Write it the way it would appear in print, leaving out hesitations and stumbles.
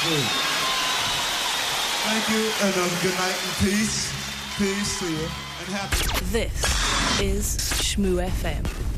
Good. Thank you, and good night and peace. Peace to you, and happy. This is Shmoo FM.